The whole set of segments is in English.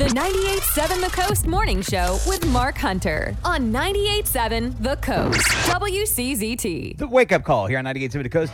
The 98.7 The Coast Morning Show with Mark Hunter on 98.7 The Coast, WCZT. The wake-up call here on 98.7 The Coast,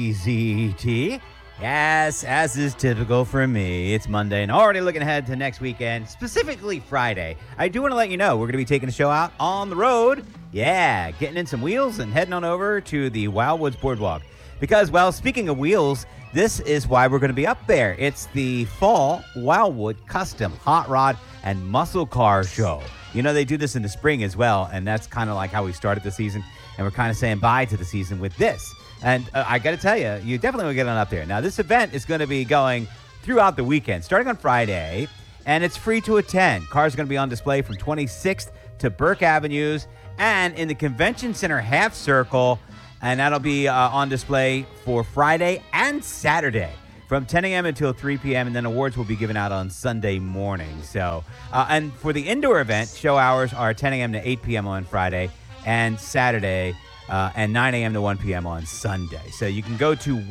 WCZT. Yes, as is typical for me, it's Monday and already looking ahead to next weekend, specifically Friday. I do want to let you know we're going to be taking the show out on the road. Yeah, getting in some wheels and heading on over to the Wildwoods Boardwalk. Because, well, speaking of wheels, this is why we're going to be up there. It's the Fall Wildwood Custom Hot Rod and Muscle Car Show. You know, they do this in the spring as well, and that's kind of like how we started the season, and we're kind of saying bye to the season with this. And I got to tell you, you definitely will get on up there. Now, this event is going to be going throughout the weekend, starting on Friday, and it's free to attend. Cars are going to be on display from 26th to Burke Avenues and in the Convention Center half circle, and that'll be on display for Friday and Saturday from 10 a.m. until 3 p.m., and then awards will be given out on Sunday morning. So, and for the indoor event, show hours are 10 a.m. to 8 p.m. on Friday and Saturday, and 9 a.m. to 1 p.m. on Sunday. So you can go to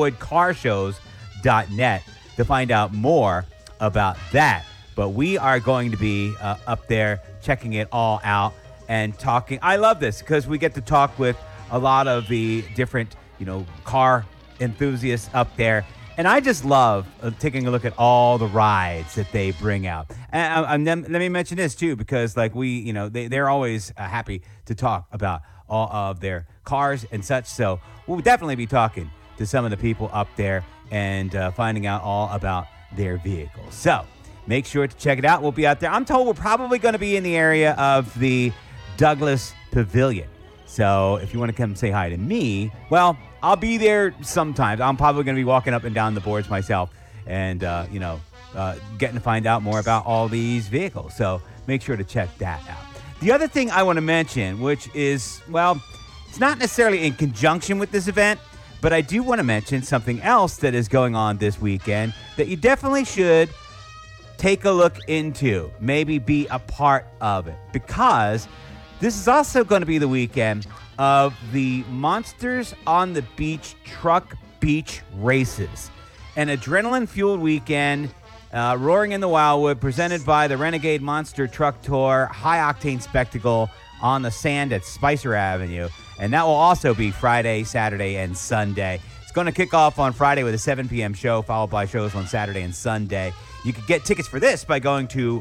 wildwoodcarshows.net to find out more about that. But we are going to be up there checking it all out and talking. I love this because we get to talk with a lot of the different, car enthusiasts up there. And I just love taking a look at all the rides that they bring out. And then, let me mention this too, because they're always happy to talk about all of their cars and such. So we'll definitely be talking to some of the people up there and finding out all about their vehicles. So make sure to check it out. We'll be out there. I'm told we're probably going to be in the area of the Douglas Pavilion. So if you want to come say hi to me, well, I'll be there sometimes. I'm probably going to be walking up and down the boards myself and, getting to find out more about all these vehicles. So make sure to check that out. The other thing I want to mention, which is, well, it's not necessarily in conjunction with this event, but I do want to mention something else that is going on this weekend that you definitely should take a look into, maybe be a part of it, because this is also going to be the weekend of the Monsters on the Beach Truck Beach Races, an adrenaline-fueled weekend roaring in the Wildwood, presented by the Renegade Monster Truck Tour high-octane spectacle on the sand at Spicer Avenue. And that will also be Friday, Saturday, and Sunday. It's going to kick off on Friday with a 7 p.m. show, followed by shows on Saturday and Sunday. You can get tickets for this by going to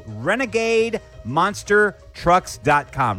RenegadeMonsterTrucks.com.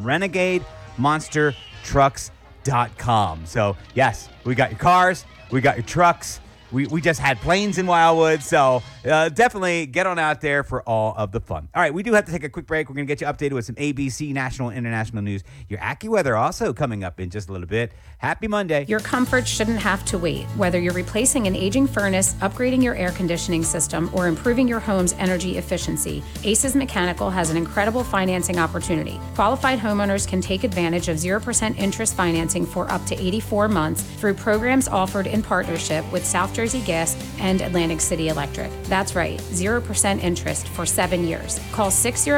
RenegadeMonsterTrucks.com. So, yes, we got your cars, we got your trucks. We just had planes in Wildwood, so definitely get on out there for all of the fun. All right, we do have to take a quick break. We're going to get you updated with some ABC national and international news. Your AccuWeather also coming up in just a little bit. Happy Monday. Your comfort shouldn't have to wait. Whether you're replacing an aging furnace, upgrading your air conditioning system, or improving your home's energy efficiency, Aces Mechanical has an incredible financing opportunity. Qualified homeowners can take advantage of 0% interest financing for up to 84 months through programs offered in partnership with South Jersey Gas and Atlantic City Electric. That's right, 0% interest for 7 years. Call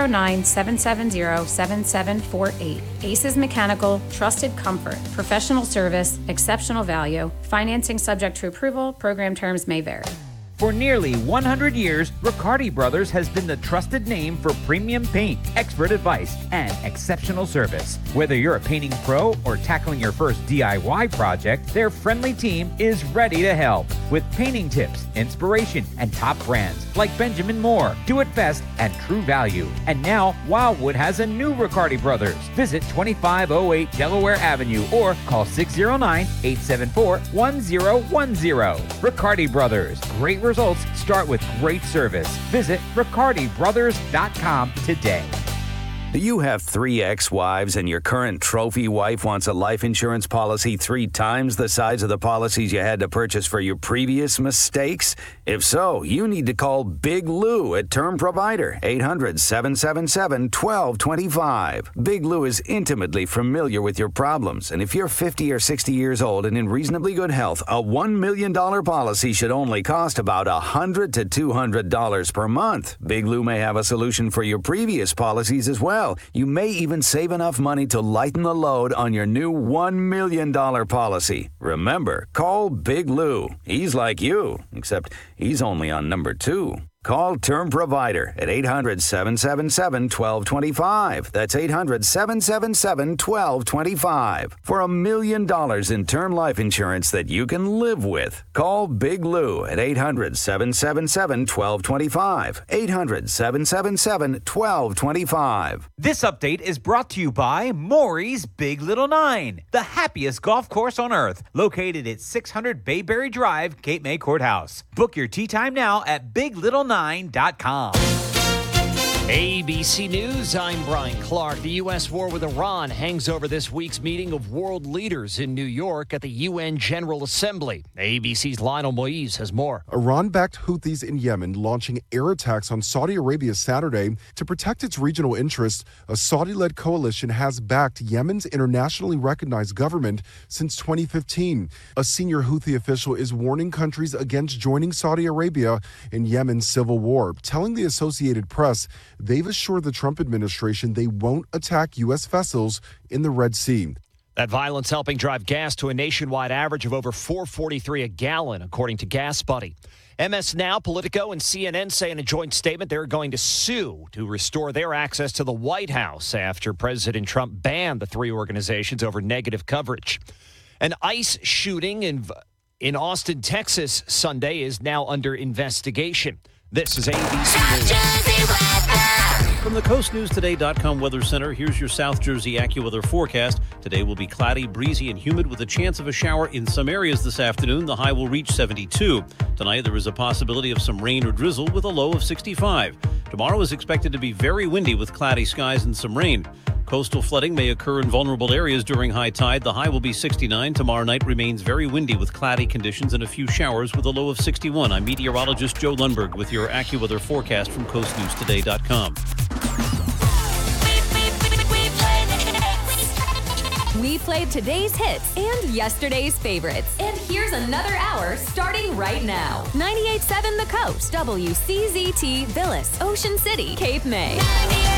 609-770-7748. Aces Mechanical, trusted comfort, professional service, exceptional value, financing subject to approval, program terms may vary. For nearly 100 years, Riccardi Brothers has been the trusted name for premium paint, expert advice, and exceptional service. Whether you're a painting pro or tackling your first DIY project, their friendly team is ready to help with painting tips, inspiration, and top brands like Benjamin Moore, Do It Best, and True Value. And now, Wildwood has a new Riccardi Brothers. Visit 2508 Delaware Avenue or call 609-874-1010. Riccardi Brothers. Great results start with great service. Visit RiccardiBrothers.com today. Do you have 3 ex-wives and your current trophy wife wants a life insurance policy 3 times the size of the policies you had to purchase for your previous mistakes? If so, you need to call Big Lou at Term Provider, 800-777-1225. Big Lou is intimately familiar with your problems, and if you're 50 or 60 years old and in reasonably good health, a $1 million policy should only cost about $100 to $200 per month. Big Lou may have a solution for your previous policies as well. You may even save enough money to lighten the load on your new $1 million policy. Remember, call Big Lou. He's like you, except he's only on number 2. Call Term Provider at 800-777-1225. That's 800-777-1225. For $1 million in term life insurance that you can live with. Call Big Lou at 800-777-1225. 800-777-1225. This update is brought to you by Maury's Big Little Nine, the happiest golf course on earth, located at 600 Bayberry Drive, Cape May Courthouse. Book your tee time now at biglittle9.com. ABC News, I'm Brian Clark. The U.S. war with Iran hangs over this week's meeting of world leaders in New York at the UN General Assembly. ABC's Lionel Moise has more. Iran-backed Houthis in Yemen launching air attacks on Saudi Arabia Saturday to protect its regional interests. A Saudi-led coalition has backed Yemen's internationally recognized government since 2015. A senior Houthi official is warning countries against joining Saudi Arabia in Yemen's civil war, telling the Associated Press they've assured the Trump administration they won't attack U.S. vessels in the Red Sea. That violence helping drive gas to a nationwide average of over $4.43 a gallon, according to Gas Buddy. MS Now, Politico, and CNN say in a joint statement they're going to sue to restore their access to the White House after President Trump banned the three organizations over negative coverage. An ICE shooting in Austin, Texas, Sunday is now under investigation. This is ABC News. From the CoastNewsToday.com Weather Center, here's your South Jersey AccuWeather forecast. Today will be cloudy, breezy, and humid with a chance of a shower in some areas this afternoon. The high will reach 72. Tonight, there is a possibility of some rain or drizzle with a low of 65. Tomorrow is expected to be very windy with cloudy skies and some rain. Coastal flooding may occur in vulnerable areas during high tide. The high will be 69. Tomorrow night remains very windy with cloudy conditions and a few showers with a low of 61. I'm meteorologist Joe Lundberg with your AccuWeather forecast from CoastNewsToday.com. We played today's hits and yesterday's favorites. And here's another hour starting right now. 98.7 The Coast, WCZT, Villas, Ocean City, Cape May.